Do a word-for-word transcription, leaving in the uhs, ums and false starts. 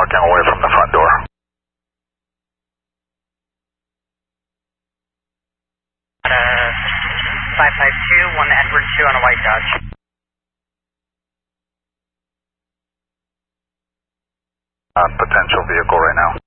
walking away from the front door. Uh, five five two, one Edward two on a white Dodge. Uh, potential vehicle right now.